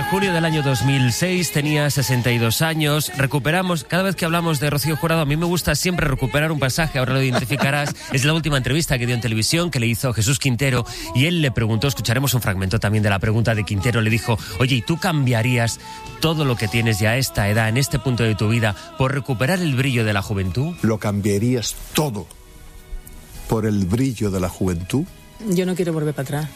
junio del año 2006, tenía 62 años. Recuperamos, cada vez que hablamos de Rocío Jurado, a mí me gusta siempre recuperar un pasaje, ahora lo identificarás. Es la última entrevista que dio en televisión, que le hizo Jesús Quintero, y él le preguntó, escucharemos un fragmento también de la pregunta de Quintero, le dijo: oye, ¿y tú cambiarías todo lo que tienes ya a esta edad, en este punto de tu vida, por recuperar el brillo de la juventud? ¿Lo cambiarías todo por el brillo de la juventud? Yo no quiero volver para atrás.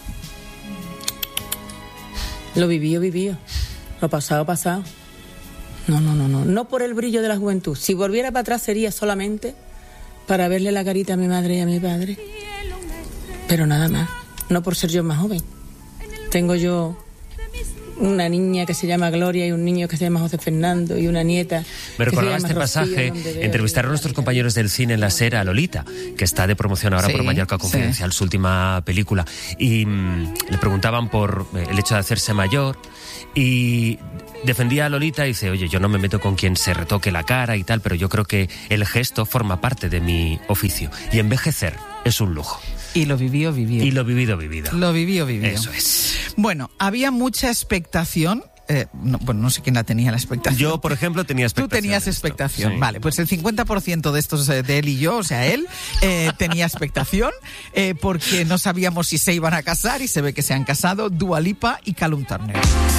Lo vivido. Lo pasado. No. No por el brillo de la juventud. Si volviera para atrás sería solamente para verle la carita a mi madre y a mi padre. Pero nada más. No por ser yo más joven. Tengo yo una niña que se llama Gloria y un niño que se llama José Fernando y una nieta. Me recordaba este pasaje. Entrevistaron a nuestros compañeros del cine en La SER a Lolita, que está de promoción ahora por Mallorca Confidencial, su última película, y le preguntaban por el hecho de hacerse mayor, y defendía a Lolita y dice: oye, yo no me meto con quien se retoque la cara y tal, pero yo creo que el gesto forma parte de mi oficio, y envejecer es un lujo. Y lo vivido. Y lo vivido. Lo vivido. Eso es. Bueno, había mucha expectación. No sé quién la tenía, la expectación. Yo, por ejemplo, tenía expectación. Tú tenías expectación, sí. Vale, pues el 50% de estos, de él y yo, o sea, él, tenía expectación, porque no sabíamos si se iban a casar, y se ve que se han casado Dua Lipa y Callum Turner.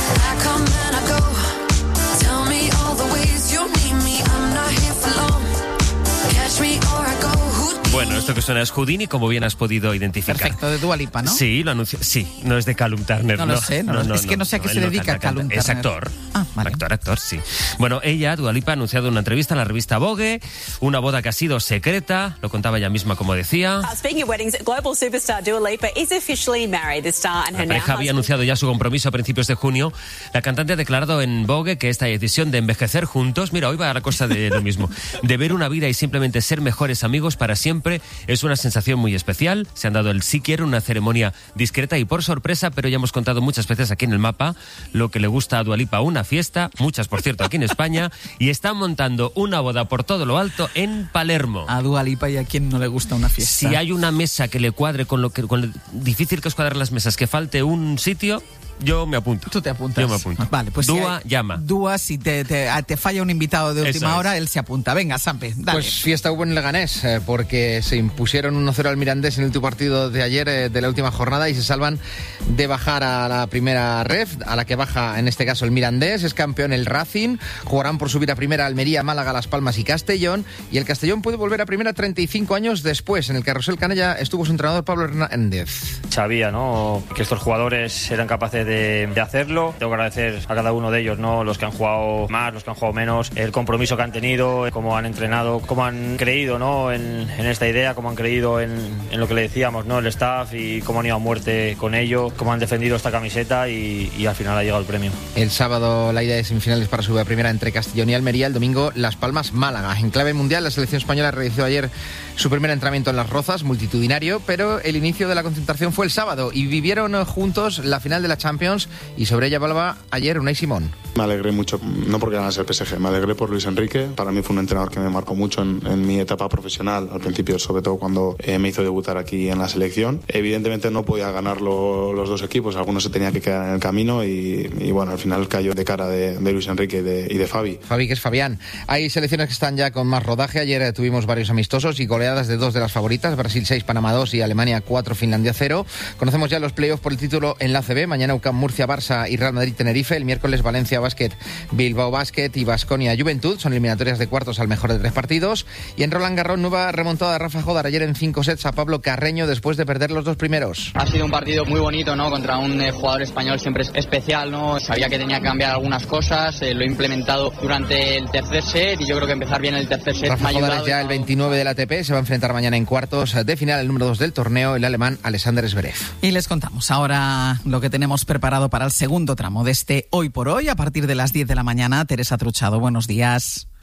Bueno, esto que suena es Houdini, como bien has podido identificar. Perfecto, de Dua Lipa, ¿no? Sí, lo anunció. Sí, no es de Callum Turner. No lo sé, es que no sé a qué se dedica Callum Turner. Es actor. Ah, vale. Actor, sí. Bueno, ella, Dua Lipa, ha anunciado en una entrevista en la revista Vogue una boda que ha sido secreta, lo contaba ella misma como decía. Speaking of weddings, global superstar Dua Lipa is officially married. The star and her La pareja había anunciado ya su compromiso a principios de junio. La cantante ha declarado en Vogue que esta decisión de envejecer juntos, mira, hoy va a la cosa de lo mismo, de ver una vida y simplemente ser mejores amigos para siempre, es una sensación muy especial. Se han dado el sí quiero, una ceremonia discreta y por sorpresa, pero ya hemos contado muchas veces aquí en el mapa lo que le gusta a Dua Lipa: una fiesta, muchas por cierto aquí en España, y están montando una boda por todo lo alto en Palermo. A Dua Lipa, ¿y a quién no le gusta una fiesta? Si hay una mesa que le cuadre con lo difícil que es cuadrar las mesas, que falte un sitio, yo me apunto. Tú te apuntas. Yo me apunto. Vale, pues Dua, llama. Dua, si te falla un invitado de última hora, él se apunta. Venga, Sampe, dale. Pues fiesta hubo en Leganés, porque se impusieron 1-0 al Mirandés en el último partido de ayer, de la última jornada, y se salvan de bajar a la primera ref, a la que baja en este caso el Mirandés. Es campeón el Racing, jugarán por subir a primera Almería, Málaga, Las Palmas y Castellón, y el Castellón puede volver a primera 35 años después. En el Carrusel Canalla estuvo su entrenador Pablo Hernández. Sabía, ¿no?, que estos jugadores eran capaces de hacerlo. Tengo que agradecer a cada uno de ellos, ¿no?, los que han jugado más, los que han jugado menos, el compromiso que han tenido, cómo han entrenado, cómo han creído, ¿no?, en esta idea, cómo han creído en lo que le decíamos, ¿no?, el staff, y cómo han ido a muerte con ello, cómo han defendido esta camiseta, y al final ha llegado el premio. El sábado la ida de semifinales para subir a primera entre Castellón y Almería, el domingo Las Palmas, Málaga. En clave mundial, la selección española realizó ayer su primer entrenamiento en Las Rozas, multitudinario, pero el inicio de la concentración fue el sábado y vivieron juntos la final de la Champions, y sobre ella hablaba ayer Unai Simón. Me alegré mucho, no porque ganase el PSG, me alegré por Luis Enrique. Para mí fue un entrenador que me marcó mucho en mi etapa profesional, al principio, sobre todo cuando me hizo debutar aquí en la selección. Evidentemente no podía ganar los dos equipos, algunos se tenían que quedar en el camino, y bueno, al final cayó de cara de Luis Enrique y de Fabi. Fabi, que es Fabián. Hay selecciones que están ya con más rodaje. Ayer tuvimos varios amistosos y goleadas de dos de las favoritas, Brasil 6, Panamá 2 y Alemania 4, Finlandia 0. Conocemos ya los playoffs por el título en la ACB. Mañana UCAM Murcia, Barça y Real Madrid Tenerife. El miércoles Valencia Basket, Bilbao Basket y Baskonia Juventud. Son eliminatorias de cuartos al mejor de 3 partidos. Y en Roland Garros, nueva remontada de Rafa Jodar ayer en 5 sets a Pablo Carreño después de perder los 2 primeros. Ha sido un partido muy bonito, ¿no?, contra un jugador español siempre especial, ¿no? Sabía que tenía que cambiar algunas cosas, lo he implementado durante el tercer set, y yo creo que empezar bien el tercer set Rafa me ha ayudado. Jodar es ya el 29 del ATP, se va a enfrentar mañana en cuartos de final el número 2 del torneo, el alemán Alexander Zverev. Y les contamos ahora lo que tenemos preparado para el segundo tramo de este Hoy por Hoy, a partir de las 10 de la mañana. Teresa Truchado, buenos días.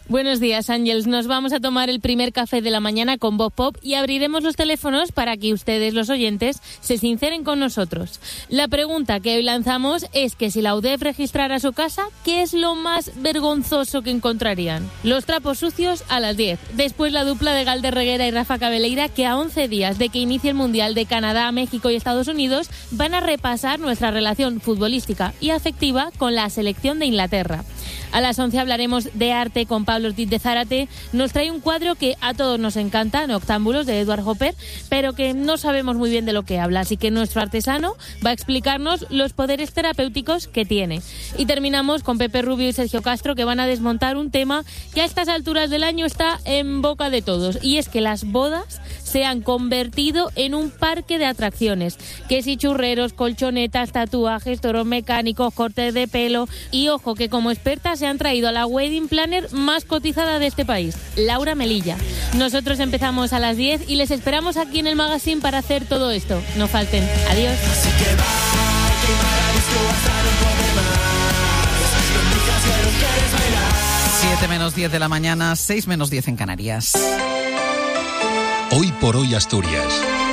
Buenos días, Ángels. Nos vamos a tomar el primer café de la mañana con Voz Pop y abriremos los teléfonos para que ustedes, los oyentes, se sinceren con nosotros. La pregunta que hoy lanzamos es que si la UDEF registrara su casa, ¿qué es lo más vergonzoso que encontrarían? Los trapos sucios a las 10. Después la dupla de Galder Reguera y Rafa Cabeleira, que a 11 días de que inicie el Mundial de Canadá, México y Estados Unidos, van a repasar nuestra relación futbolística y afectiva con la selección de Inglaterra. A las 11 hablaremos de arte con Pablo Ortiz de Zárate. Nos trae un cuadro que a todos nos encanta, Noctámbulos, de Edward Hopper, pero que no sabemos muy bien de lo que habla. Así que nuestro artesano va a explicarnos los poderes terapéuticos que tiene. Y terminamos con Pepe Rubio y Sergio Castro, que van a desmontar un tema que a estas alturas del año está en boca de todos. Y es que las bodas se han convertido en un parque de atracciones. Que si churreros, colchonetas, tatuajes, toros mecánicos, cortes de pelo. Y ojo, que como experta se han traído a la wedding planner más cotizada de este país, Laura Melilla. Nosotros empezamos a las 10 y les esperamos aquí en el magazine para hacer todo esto. No falten. Adiós. 7 menos 10 de la mañana, 6 menos 10 en Canarias. Hoy por hoy Asturias.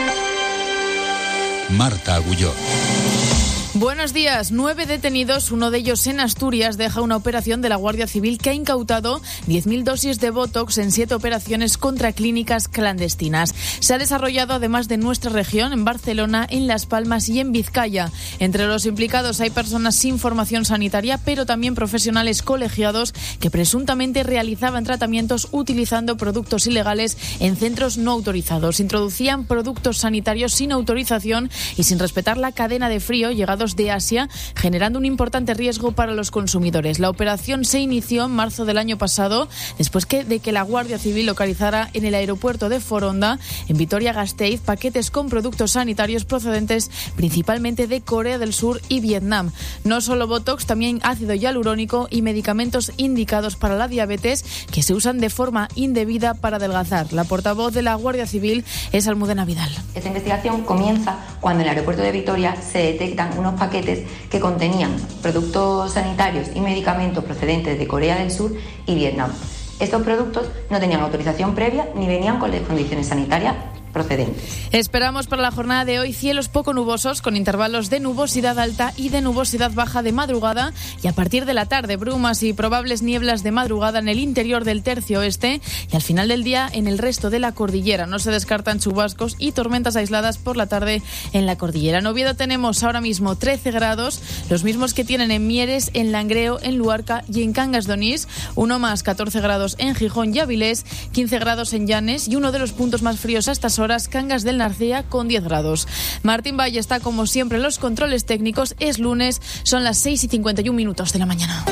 Marta Agulló. Buenos días. 9 detenidos, uno de ellos en Asturias, deja una operación de la Guardia Civil que ha incautado 10.000 dosis de Botox en 7 operaciones contra clínicas clandestinas. Se ha desarrollado además de nuestra región, en Barcelona, en Las Palmas y en Vizcaya. Entre los implicados hay personas sin formación sanitaria, pero también profesionales colegiados que presuntamente realizaban tratamientos utilizando productos ilegales en centros no autorizados. Introducían productos sanitarios sin autorización y sin respetar la cadena de frío llegados de Asia, generando un importante riesgo para los consumidores. La operación se inició en marzo del año pasado, después de que la Guardia Civil localizara en el aeropuerto de Foronda, en Vitoria-Gasteiz, paquetes con productos sanitarios procedentes principalmente de Corea del Sur y Vietnam. No solo Botox, también ácido hialurónico y medicamentos indicados para la diabetes que se usan de forma indebida para adelgazar. La portavoz de la Guardia Civil es Almudena Vidal. Esta investigación comienza cuando en el aeropuerto de Vitoria se detectan unos paquetes que contenían productos sanitarios y medicamentos procedentes de Corea del Sur y Vietnam. Estos productos no tenían autorización previa ni venían con las condiciones sanitarias procedentes. Esperamos para la jornada de hoy cielos poco nubosos con intervalos de nubosidad alta y de nubosidad baja de madrugada, y a partir de la tarde brumas y probables nieblas de madrugada en el interior del tercio oeste y al final del día en el resto de la cordillera. No se descartan chubascos y tormentas aisladas por la tarde en la cordillera. En Oviedo tenemos ahora mismo 13 grados, los mismos que tienen en Mieres, en Langreo, en Luarca y en Cangas de Onís. Uno más, 14 grados en Gijón y Avilés, 15 grados en Llanes y uno de los puntos más fríos a estas horas, Cangas del Narcea, con 10 grados. Martín Valle está como siempre en los controles técnicos. Es lunes, son las 6:51 de la mañana.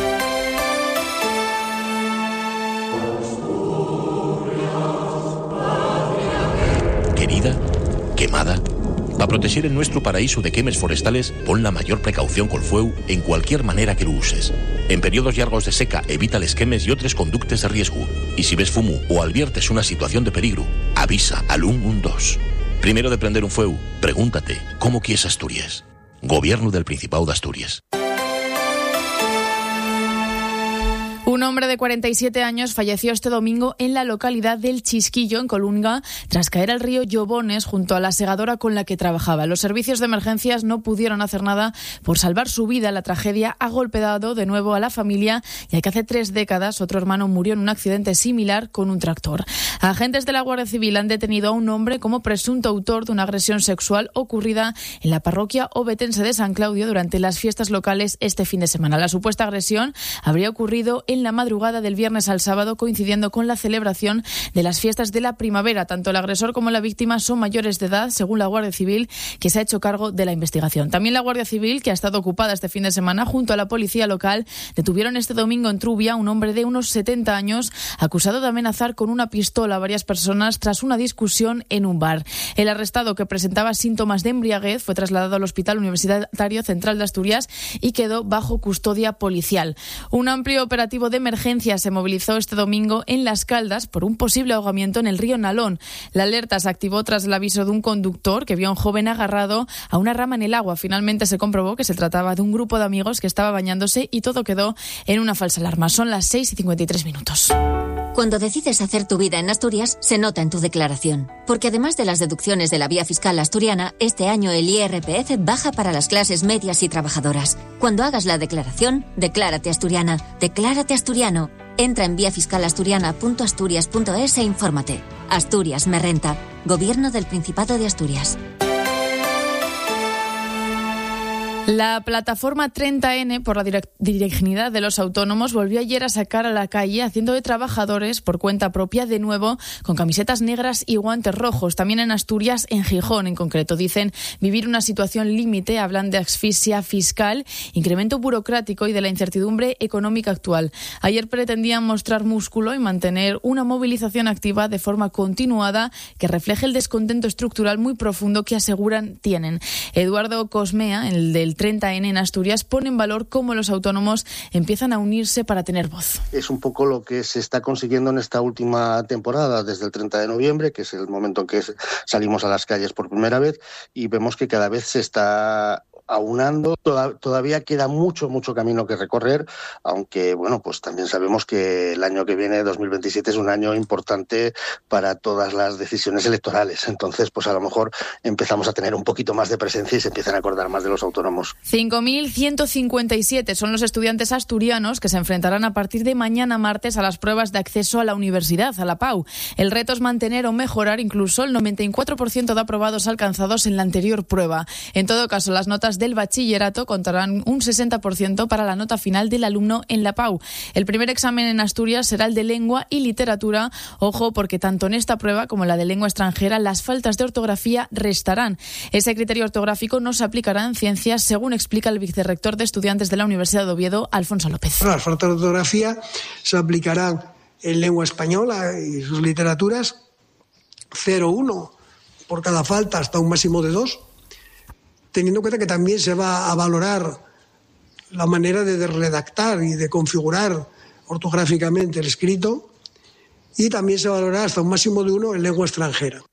Querida, quemada, para proteger el nuestro paraíso de quemes forestales, pon la mayor precaución col fueu en cualquier manera que lo uses. En periodos largos de seca, evita les quemes y otros conductes de riesgo. Y si ves fumo o adviertes una situación de peligro, avisa al 112. Primero de prender un fueu, pregúntate, ¿cómo quieres Asturias? Gobierno del Principado de Asturias. Un hombre de 47 años falleció este domingo en la localidad del Chisquillo, en Colunga, tras caer al río Llobones junto a la segadora con la que trabajaba. Los servicios de emergencias no pudieron hacer nada por salvar su vida. La tragedia ha golpeado de nuevo a la familia, ya que hace 3 décadas otro hermano murió en un accidente similar con un tractor. Agentes de la Guardia Civil han detenido a un hombre como presunto autor de una agresión sexual ocurrida en la parroquia ovetense de San Claudio durante las fiestas locales este fin de semana. La supuesta agresión habría ocurrido en la madrugada del viernes al sábado, coincidiendo con la celebración de las fiestas de la primavera. Tanto el agresor como la víctima son mayores de edad, según la Guardia Civil, que se ha hecho cargo de la investigación. También la Guardia Civil, que ha estado ocupada este fin de semana junto a la policía local, detuvieron este domingo en Trubia a un hombre de unos 70 años acusado de amenazar con una pistola a varias personas tras una discusión en un bar. El arrestado, que presentaba síntomas de embriaguez, fue trasladado al Hospital Universitario Central de Asturias y quedó bajo custodia policial. Un amplio operativo de emergencia se movilizó este domingo en Las Caldas por un posible ahogamiento en el río Nalón. La alerta se activó tras el aviso de un conductor que vio a un joven agarrado a una rama en el agua. Finalmente se comprobó que se trataba de un grupo de amigos que estaba bañándose y todo quedó en una falsa alarma. Son las 6:53. Cuando decides hacer tu vida en Asturias, se nota en tu declaración. Porque además de las deducciones de la vía fiscal asturiana, este año el IRPF baja para las clases medias y trabajadoras. Cuando hagas la declaración, declárate asturiana, declárate asturiano. Entra en viafiscalasturiana.asturias.es e infórmate. Asturias me renta. Gobierno del Principado de Asturias. La plataforma 30N por la dignidad de los autónomos volvió ayer a sacar a la calle haciendo de trabajadores por cuenta propia de nuevo con camisetas negras y guantes rojos. También en Asturias, en Gijón en concreto. Dicen vivir una situación límite, hablan de asfixia fiscal, incremento burocrático y de la incertidumbre económica actual. Ayer pretendían mostrar músculo y mantener una movilización activa de forma continuada que refleje el descontento estructural muy profundo que aseguran tienen. Eduardo Cosmea, el del 30N en Asturias, pone en valor cómo los autónomos empiezan a unirse para tener voz. Es un poco lo que se está consiguiendo en esta última temporada, desde el 30 de noviembre, que es el momento en que salimos a las calles por primera vez, y vemos que cada vez se está aunando. Todavía queda mucho camino que recorrer, aunque bueno, pues también sabemos que el año que viene, 2027, es un año importante para todas las decisiones electorales. Entonces, pues a lo mejor empezamos a tener un poquito más de presencia y se empiezan a acordar más de los autónomos. 5.157 son los estudiantes asturianos que se enfrentarán a partir de mañana martes a las pruebas de acceso a la universidad, a la PAU. El reto es mantener o mejorar incluso el 94% de aprobados alcanzados en la anterior prueba. En todo caso, las notas del bachillerato contarán un 60% para la nota final del alumno en la PAU. El primer examen en Asturias será el de lengua y literatura. Ojo, porque tanto en esta prueba como en la de lengua extranjera las faltas de ortografía restarán. Ese criterio ortográfico no se aplicará en ciencias, según explica el vicerrector de estudiantes de la Universidad de Oviedo, Alfonso López. Las faltas de ortografía se aplicarán en lengua española y sus literaturas 0,1 por cada falta hasta un máximo de 2. Teniendo en cuenta que también se va a valorar la manera de redactar y de configurar ortográficamente el escrito, y también se valorará hasta un máximo de 1 en lengua extranjera.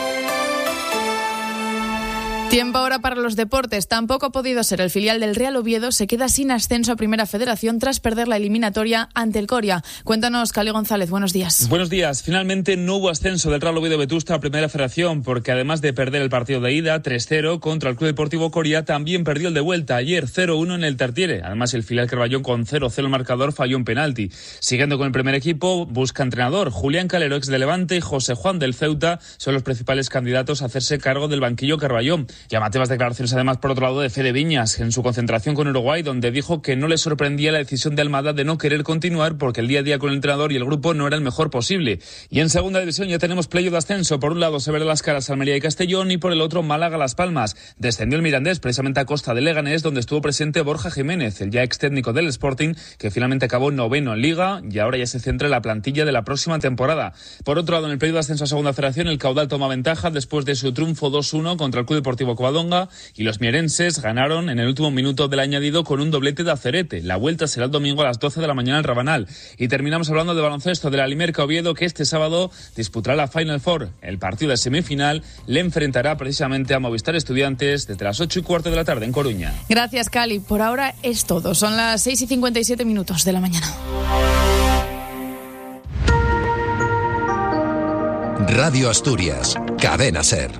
Tiempo ahora para los deportes. Tampoco ha podido ser. El filial del Real Oviedo se queda sin ascenso a Primera Federación tras perder la eliminatoria ante el Coria. Cuéntanos, Cali González, buenos días. Buenos días. Finalmente no hubo ascenso del Real Oviedo Vetusta a Primera Federación, porque además de perder el partido de ida 3-0 contra el Club Deportivo Coria, también perdió el de vuelta ayer 0-1 en el Tartiere. Además, el filial Carballón con 0-0 el marcador falló un penalti. Siguiendo con el primer equipo, busca entrenador. Julián Calero, ex de Levante, y José Juan del Ceuta son los principales candidatos a hacerse cargo del banquillo Carballón. Llamativas declaraciones además, por otro lado, de Fede Viñas en su concentración con Uruguay, donde dijo que no le sorprendía la decisión de Almada de no querer continuar porque el día a día con el entrenador y el grupo no era el mejor posible. Y en segunda división ya tenemos playoff de ascenso. Por un lado se verán las caras Almería y Castellón, y por el otro Málaga-Las Palmas. Descendió el Mirandés precisamente a costa de Leganés, donde estuvo presente Borja Jiménez, el ya ex técnico del Sporting, que finalmente acabó noveno en Liga y ahora ya se centra en la plantilla de la próxima temporada. Por otro lado, en el playoff de ascenso a segunda federación, el Caudal toma ventaja después de su triunfo 2-1 contra el Club Deportivo Covadonga, y los mierenses ganaron en el último minuto del añadido con un doblete de Azerete. La vuelta será el domingo a las 12 de la mañana en Rabanal. Y terminamos hablando de baloncesto de la Alimerca Oviedo, que este sábado disputará la Final Four. El partido de semifinal le enfrentará precisamente a Movistar Estudiantes desde las 8:15 de la tarde en Coruña. Gracias, Cali. Por ahora es todo. Son las 6:57 de la mañana. Radio Asturias, Cadena SER.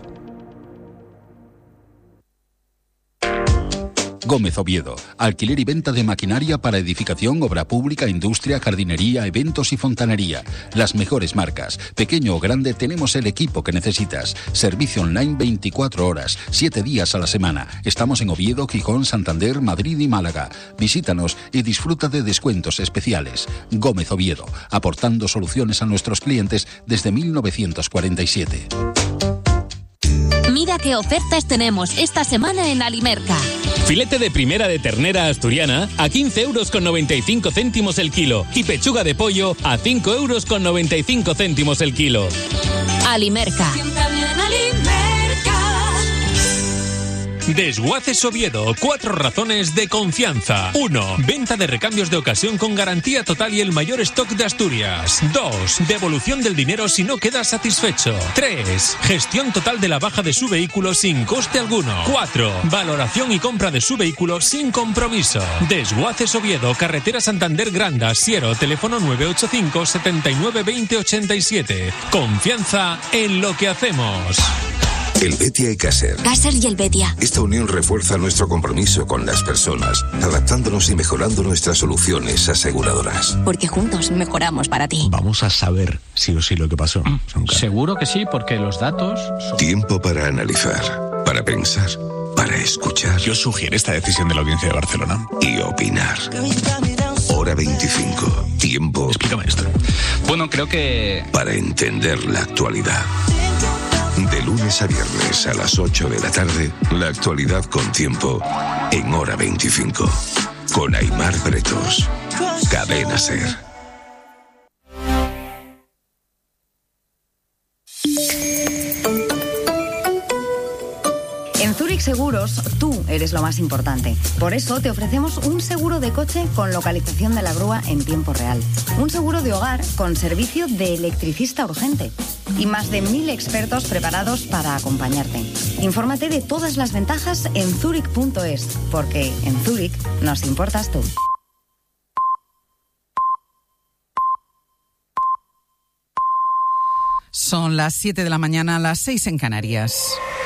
Gómez Oviedo, alquiler y venta de maquinaria para edificación, obra pública, industria, jardinería, eventos y fontanería. Las mejores marcas. Pequeño o grande, tenemos el equipo que necesitas. Servicio online 24 horas, 7 días a la semana. Estamos en Oviedo, Gijón, Santander, Madrid y Málaga. Visítanos y disfruta de descuentos especiales. Gómez Oviedo, aportando soluciones a nuestros clientes desde 1947. Mira qué ofertas tenemos esta semana en Alimerca. Filete de primera de ternera asturiana a 15,95 € el kilo y pechuga de pollo a 5,95 € el kilo. Alimerca. Desguaces Oviedo, 4 razones de confianza. 1. Venta de recambios de ocasión con garantía total y el mayor stock de Asturias. 2. Devolución del dinero si no quedas satisfecho. 3. Gestión total de la baja de su vehículo sin coste alguno. 4. Valoración y compra de su vehículo sin compromiso. Desguaces Oviedo, carretera Santander Granda, Siero, teléfono 985 79 20 87. Confianza en lo que hacemos. Helvetia y Caser. Caser y Helvetia. Esta unión refuerza nuestro compromiso con las personas, adaptándonos y mejorando nuestras soluciones aseguradoras. Porque juntos mejoramos para ti. Vamos a saber sí o sí lo que pasó. Seguro que sí, porque los datos... Tiempo para analizar, para pensar, para escuchar. Yo sugiero esta decisión de la Audiencia de Barcelona. Y opinar. Hora 25. Tiempo. Explícame esto. Bueno, creo que... Para entender la actualidad. De lunes a viernes a las 8 de la tarde, la actualidad con tiempo en Hora 25. Con Aimar Bretos. Cadena SER. En Zurich Seguros, tú eres lo más importante. Por eso te ofrecemos un seguro de coche con localización de la grúa en tiempo real. Un seguro de hogar con servicio de electricista urgente. Y más de 1000 expertos preparados para acompañarte. Infórmate de todas las ventajas en zurich.es, porque en Zurich nos importas tú. Son las 7 de la mañana, las 6 en Canarias.